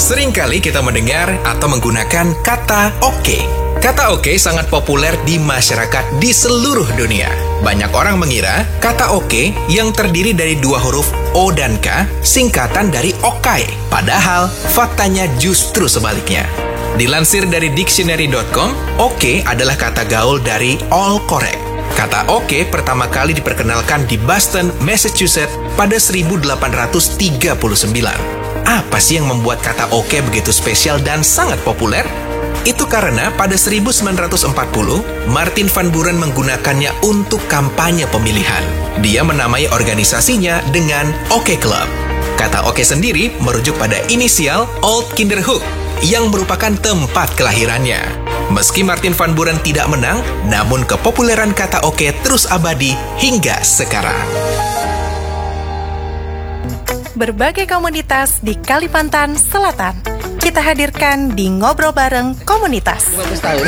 Seringkali kita mendengar atau menggunakan kata oke. Kata oke sangat populer di masyarakat di seluruh dunia. Banyak orang mengira kata oke yang terdiri dari dua huruf O dan K singkatan dari okai. Padahal faktanya justru sebaliknya. Dilansir dari dictionary.com, oke adalah kata gaul dari all correct. Kata oke pertama kali diperkenalkan di Boston, Massachusetts pada 1839. Apa sih yang membuat kata oke begitu spesial dan sangat populer? Itu karena pada 1940, Martin Van Buren menggunakannya untuk kampanye pemilihan. Dia menamai organisasinya dengan Oke Club. Kata oke sendiri merujuk pada inisial Old Kinderhook, yang merupakan tempat kelahirannya. Meski Martin Van Buren tidak menang, namun kepopuleran kata oke terus abadi hingga sekarang. Berbagai komunitas di Kalimantan Selatan kita hadirkan di Ngobrol Bareng Komunitas. 15 tahun.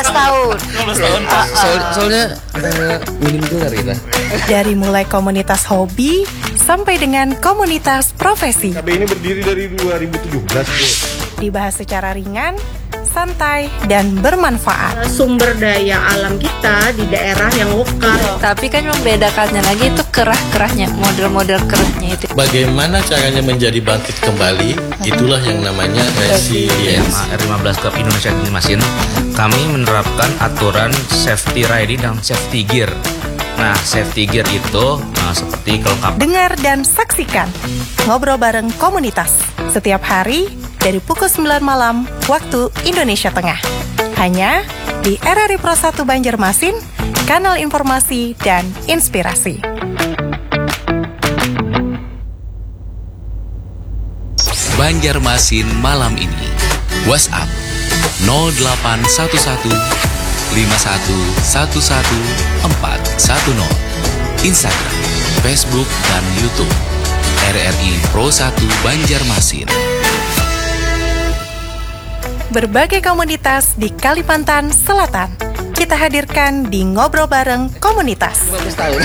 Soalnya minim dengar kita. Dari mulai komunitas hobi sampai dengan komunitas profesi. KB ini berdiri dari 2017. Dibahas secara ringan, santai, dan bermanfaat. Sumber daya alam kita di daerah yang lokal. Tapi kan membedakannya lagi itu kerah-kerahnya, model-model kerahnya itu. Bagaimana caranya menjadi bangkit kembali? Itulah yang namanya resilience. R15 Club Indonesia Mesin, kami menerapkan aturan safety riding dan safety gear. Nah, safety gear itu seperti kelengkapan. Dengar dan saksikan Ngobrol Bareng Komunitas setiap hari dari pukul 9 malam waktu Indonesia Tengah. Hanya di RRI Pro 1 Banjarmasin, kanal informasi dan inspirasi. Banjarmasin malam ini. WhatsApp 0811 5111 410. Instagram, Facebook, dan YouTube RRI Pro 1 Banjarmasin. Berbagai komunitas di Kalimantan Selatan kita hadirkan di Ngobrol Bareng Komunitas. 15 tahun.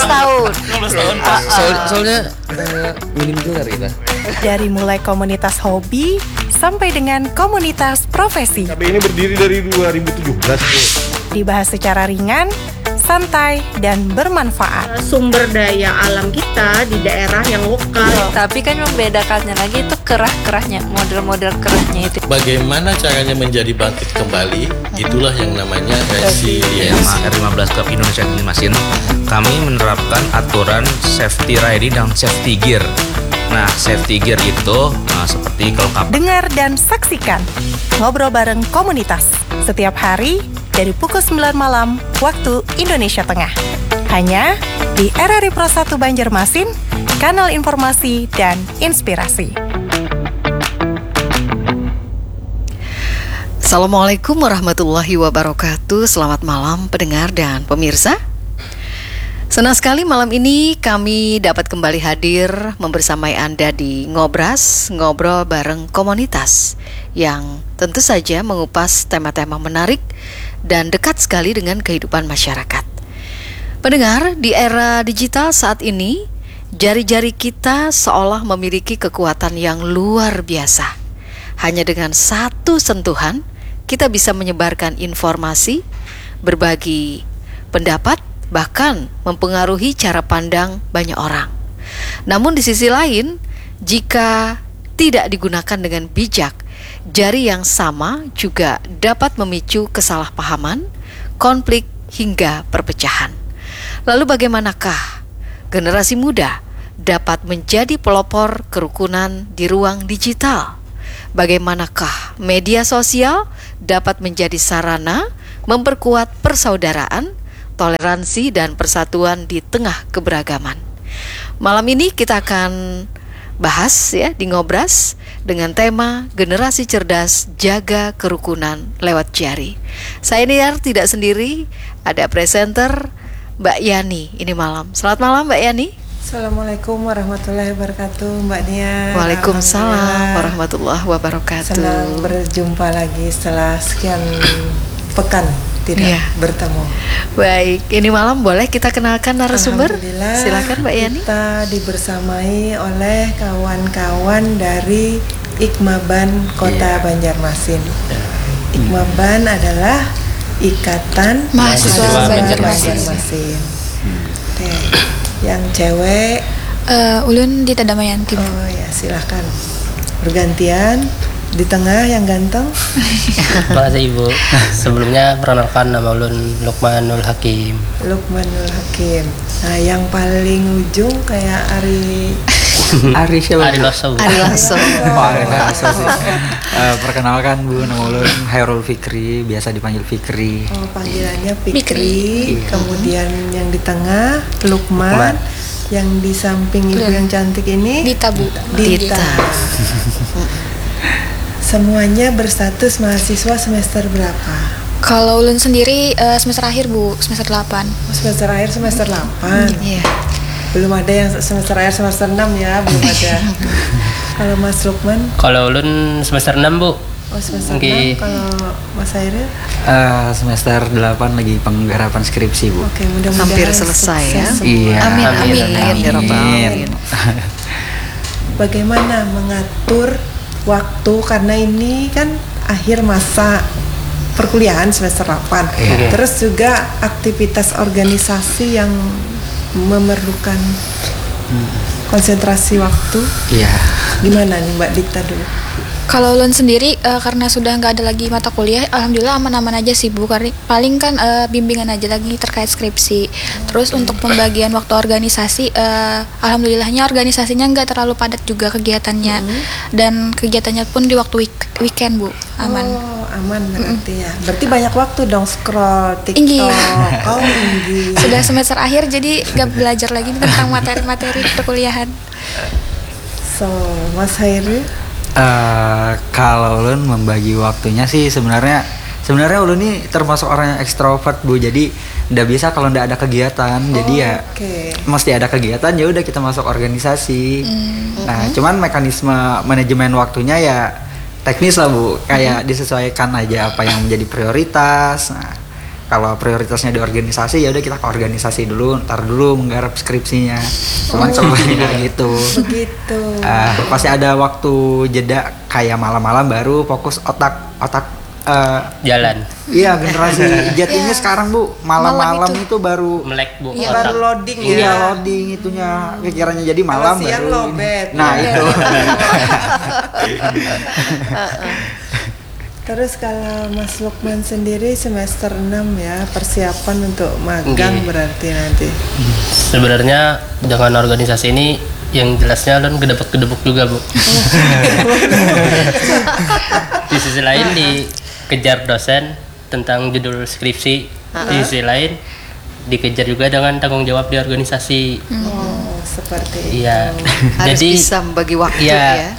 Soalnya minim dengar kita. Dari mulai komunitas hobi sampai dengan komunitas profesi. KB ini berdiri dari 2017. Dibahas secara ringan, santai, dan bermanfaat. Sumber daya alam kita di daerah yang lokal. Tapi kan membedakannya lagi itu kerah-kerahnya, model-model kerahnya itu. Bagaimana caranya menjadi bangkit kembali? Itulah yang namanya resilience. R15 Club Indonesia Mesin, kami menerapkan aturan safety riding dan safety gear. Nah, safety gear itu seperti kelengkapan. Dengar dan saksikan Ngobrol Bareng Komunitas setiap hari dari pukul 9 malam waktu Indonesia Tengah. Hanya di RRI Pro 1 Banjarmasin, kanal informasi dan inspirasi. Assalamualaikum warahmatullahi wabarakatuh. Selamat malam pendengar dan pemirsa. Senang sekali malam ini kami dapat kembali hadir membersamai Anda di Ngobras, Ngobrol Bareng Komunitas, yang tentu saja mengupas tema-tema menarik dan dekat sekali dengan kehidupan masyarakat. Pendengar, di era digital saat ini, jari-jari kita seolah memiliki kekuatan yang luar biasa. Hanya dengan satu sentuhan, kita bisa menyebarkan informasi, berbagi pendapat, bahkan mempengaruhi cara pandang banyak orang. Namun di sisi lain, jika tidak digunakan dengan bijak, jari yang sama juga dapat memicu kesalahpahaman, konflik, hingga perpecahan. Lalu bagaimanakah generasi muda dapat menjadi pelopor kerukunan di ruang digital? Bagaimanakah media sosial dapat menjadi sarana memperkuat persaudaraan, toleransi, dan persatuan di tengah keberagaman? Malam ini kita akan bahas ya di Ngobras dengan tema Generasi Cerdas Jaga Kerukunan Lewat Jari. Saya Niar tidak sendiri, ada presenter Mbak Yani ini malam. Selamat malam Mbak Yani. Assalamualaikum warahmatullahi wabarakatuh, Mbak Nia. Waalaikumsalam warahmatullahi wabarakatuh. Senang berjumpa lagi setelah sekian pekan tidak bertemu. Baik, ini malam boleh kita kenalkan narasumber? Silakan Mbak Yani. Kita dibersamai oleh kawan-kawan dari Ikmaban Kota Banjarmasin. Ikmaban adalah Ikatan Mahasiswa Banjarmasin. Oke. Yang cewek Ulun Dita Damayanti. Oh ya, silahkan bergantian. Di tengah yang ganteng. Makasih Ibu. Sebelumnya perkenalkan nama ulun Lukmanul Hakim. Lukmanul Hakim. Nah, yang paling ujung kayak Ari siapa? Ari Loso. Ari Loso sih. Perkenalkan Bu, nama ulun Hairul Fikri, biasa dipanggil Fikri. Oh, panggilannya Fikri. Kemudian yang di tengah Lukman. Yang di samping ibu yang cantik ini Dita, Bu. Dita. Semuanya berstatus mahasiswa semester berapa? Kalau ulun sendiri semester akhir, Bu, semester 8. Semester akhir semester 8. Iya. Belum ada yang semester akhir semester 6 ya, belum ada. Kalau Mas Lukman? Kalau ulun semester 6, Bu. Oh, semester 6. Kalau Mas Hairil? Semester 8 lagi penggarapan skripsi, Bu. Oke, mudah-mudahan hampir selesai ya. Iya. Amin. Bagaimana mengatur waktu, karena ini kan akhir masa perkuliahan semester 8. Terus juga aktivitas organisasi yang memerlukan konsentrasi waktu. Iya. Gimana nih Mbak Dita dulu? Kalau ulun sendiri karena sudah nggak ada lagi mata kuliah, alhamdulillah aman-aman aja sih, Bu. Paling kan bimbingan aja lagi terkait skripsi. Terus untuk pembagian waktu organisasi, alhamdulillahnya organisasinya nggak terlalu padat juga kegiatannya. Dan kegiatannya pun di waktu weekend, Bu. Aman. Oh, aman berarti ya. Berarti banyak waktu dong scroll TikTok. Oh, Sudah semester akhir jadi nggak belajar lagi tentang materi-materi perkuliahan. So, Mas Hairil? Kalau ulun membagi waktunya sih sebenarnya ulun ini termasuk orang yang ekstrovert, Bu. Jadi ndak bisa kalau ndak ada kegiatan. Jadi ya mesti ada kegiatan, ya udah kita masuk organisasi. Nah, cuman mekanisme manajemen waktunya ya teknis lah, Bu. Kayak disesuaikan aja apa yang menjadi prioritas. Nah, kalau prioritasnya di organisasi, ya udah kita ke organisasi dulu, ntar dulu menggarap skripsinya. Cuman sebenarnya gitu. Begitu. Pasti ada waktu jeda kayak malam-malam baru fokus otak jalan. Iya, generasi jatinya sekarang, Bu. Malam-malam itu baru melek, Bu. Baru loading ya. Iya, loading itunya. Pikirannya jadi malam siang baru. lobet. Nah, itu. Terus kalau Mas Lukman sendiri semester 6 ya, persiapan untuk magang berarti nanti. Sebenarnya dengan organisasi ini yang jelasnya ulun gedebuk-gedebuk juga, Bu. Di sisi lain dikejar dosen tentang judul skripsi. Di sisi lain dikejar juga dengan tanggung jawab di organisasi. Oh, seperti iya. itu. Harus bisa membagi waktu ya.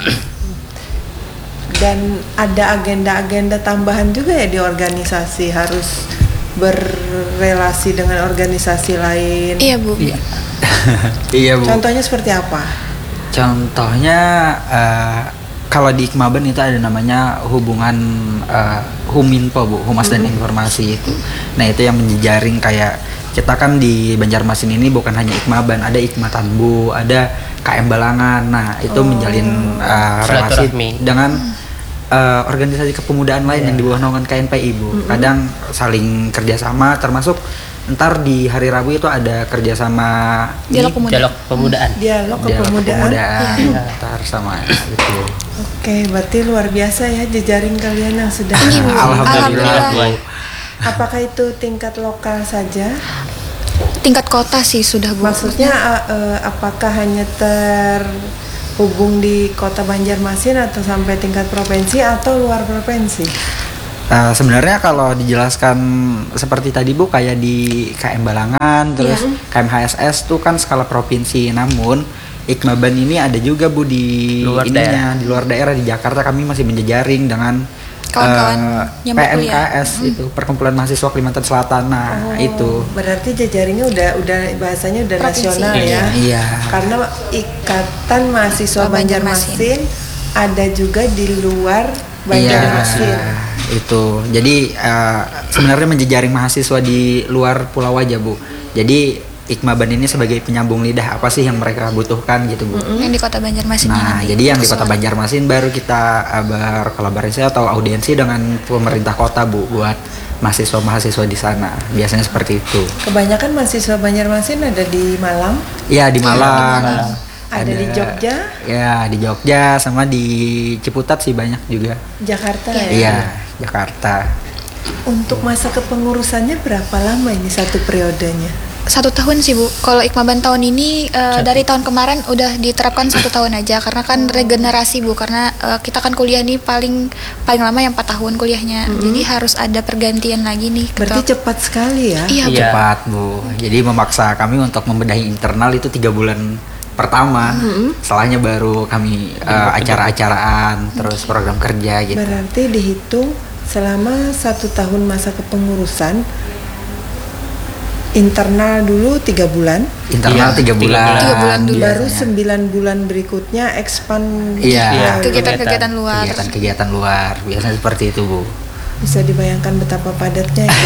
Dan ada agenda-agenda tambahan juga ya di organisasi, harus berrelasi dengan organisasi lain. Iya, Bu. Iya, Bu. Contohnya seperti apa? Contohnya kalau di Ikmaban itu ada namanya hubungan Huminfo, Bu, Humas dan Informasi itu. Nah, itu yang menjejaring kayak kita kan di Banjarmasin ini bukan hanya Ikmaban, ada Ikmatan, Bu, ada KM Balangan. Nah, itu menjalin relasi dengan organisasi kepemudaan lain yang di bawah naungan KNPI, Bu. Kadang saling kerjasama, termasuk ntar di hari Rabu itu ada kerjasama dialog pemudaan. Dialog kepemudaan. Ntar sama itu. Oke, berarti luar biasa ya jejaring kalian yang sudah. Alhamdulillah. Apakah itu tingkat lokal saja? Tingkat kota sih sudah, Bu. Maksudnya apakah hanya terhubung di Kota Banjarmasin atau sampai tingkat provinsi atau luar provinsi? Sebenarnya kalau dijelaskan seperti tadi, Bu, kayak di KM Balangan, terus KM HSS tuh kan skala provinsi. Namun Ikmaban ini ada juga, Bu, di luar daerah di Jakarta. Kami masih menjejaring dengan PMKS itu, Perkumpulan Mahasiswa Kalimantan Selatan. Nah, itu berarti jejaringnya udah bahasanya udah provinsi, nasional ya. Iya. Karena Ikatan Mahasiswa Banjarmasin ada juga di luar Banjarmasin. Iya, itu. Jadi sebenarnya menjejaring mahasiswa di luar pulau aja, Bu. Jadi Ikmaban ini sebagai penyambung lidah, apa sih yang mereka butuhkan gitu Bu. Yang di Kota Banjarmasin. Nah, jadi yang di Kota Banjarmasin baru kita berkolaborasi atau audiensi dengan pemerintah kota Bu, buat mahasiswa-mahasiswa di sana. Biasanya seperti itu. Kebanyakan mahasiswa Banjarmasin ada di Malang. Iya, di Malang. Ada di Jogja. Ya, di Jogja sama di Ciputat sih banyak juga. Jakarta ya. Iya, Jakarta. Untuk masa kepengurusannya berapa lama ini satu periodenya? 1 tahun sih Bu. Kalau Ikmaban tahun ini dari tahun kemarin udah diterapkan 1 tahun aja karena kan regenerasi Bu, karena kita kan kuliah nih paling lama yang 4 tahun kuliahnya. Jadi harus ada pergantian lagi nih. Berarti cepat sekali ya? Iya Bu. Cepat Bu. Jadi memaksa kami untuk membenahi internal itu 3 bulan pertama. Setelahnya baru kami acara-acaraan, terus program kerja gitu. Berarti dihitung selama 1 tahun masa kepengurusan, internal dulu 3 bulan. Internal 3 bulan. 3 bulan dulu. Baru 9 bulan berikutnya expand. Kegiatan-kegiatan luar. Kegiatan luar. Biasanya seperti itu Bu. Bisa dibayangkan betapa padatnya ya.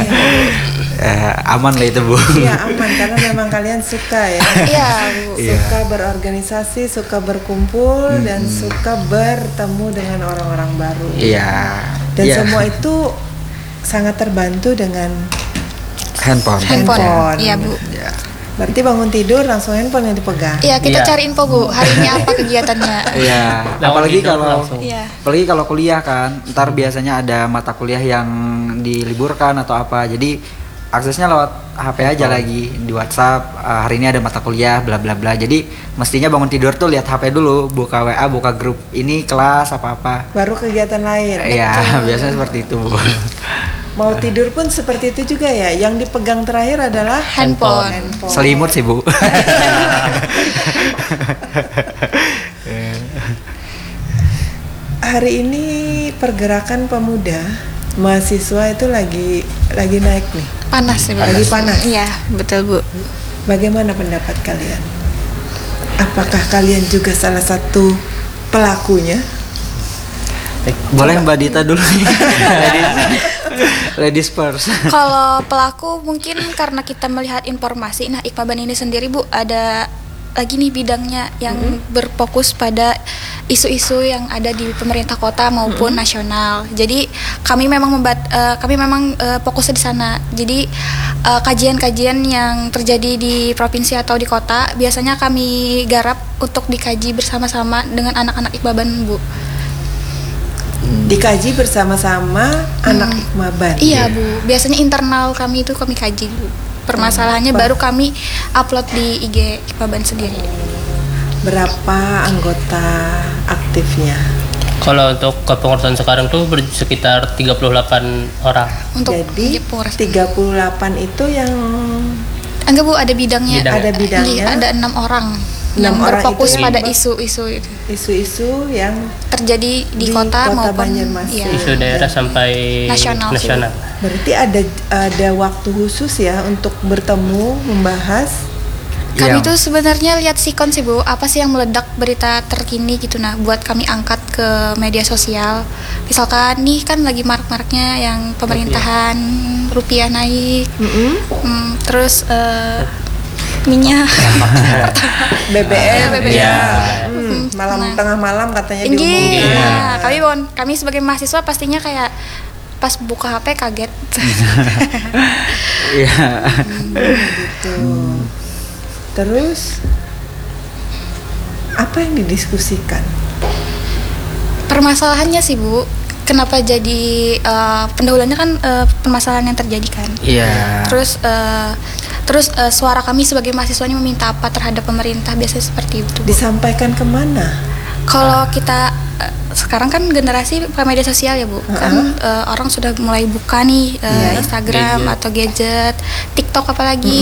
Aman lah itu Bu. Iya aman, karena memang kalian suka ya. Iya Bu. Suka berorganisasi, suka berkumpul, dan suka bertemu dengan orang-orang baru. Iya. Dan semua itu sangat terbantu dengan handphone. Iya Bu. Berarti bangun tidur langsung handphone yang dipegang. Iya, kita cari info Bu, hari ini apa kegiatannya. Iya, apalagi kalau kuliah kan, ntar biasanya ada mata kuliah yang diliburkan atau apa. Jadi aksesnya lewat HP aja lagi di WhatsApp. Hari ini ada mata kuliah bla bla bla. Jadi mestinya bangun tidur tuh lihat HP dulu, buka WA, buka grup ini kelas apa-apa. Baru kegiatan lain. Iya, biasanya seperti itu Bu. Mau tidur pun seperti itu juga ya. Yang dipegang terakhir adalah handphone. Selimut sih Bu. Hari ini pergerakan pemuda mahasiswa itu lagi naik nih. Panas sih Bu. Lagi panas. Iya, betul Bu. Bagaimana pendapat kalian? Apakah kalian juga salah satu pelakunya? Boleh Mbak Dita dulu. Ladies first. Kalau pelaku mungkin karena kita melihat informasi. Nah, Ikmaban ini sendiri Bu ada lagi nih bidangnya yang berfokus pada isu-isu yang ada di pemerintah kota maupun nasional. Jadi kami memang fokusnya di sana. Jadi kajian-kajian yang terjadi di provinsi atau di kota biasanya kami garap untuk dikaji bersama-sama dengan anak-anak Ikmaban Bu. Dikaji bersama-sama anak Ikmaban. Iya Bu, biasanya internal kami itu kami kaji dulu. Permasalahannya baru kami upload di IG Ikmaban sendiri. Berapa anggota aktifnya? Kalau untuk kepengurusan sekarang tuh sekitar 38 orang. Jadi 38 itu yang enggak Bu, ada bidangnya. Ada bidangnya. Ada 6 orang. Yang berfokus pada isu-isu yang terjadi di kota maupun Banjarmasin. Isu daerah sampai nasional. Berarti ada waktu khusus ya untuk bertemu membahas. Kami tuh sebenarnya lihat sikon sih Bu, apa sih yang meledak berita terkini gitu, nah buat kami angkat ke media sosial. Misalkan nih kan lagi marak-maraknya yang pemerintahan rupiah naik, terus minyak, BBM, tengah malam katanya diumumkan. Kami sebagai mahasiswa pastinya kayak pas buka HP kaget. Gitu. Terus apa yang didiskusikan? Permasalahannya sih Bu, kenapa jadi pendahuluannya kan permasalahan yang terjadi kan. Iya. Terus suara kami sebagai mahasiswanya meminta apa terhadap pemerintah, biasanya seperti itu. Disampaikan kemana? Kalau kita sekarang kan generasi ke media sosial ya Bu, kan orang sudah mulai buka nih Instagram atau gadget, TikTok apalagi.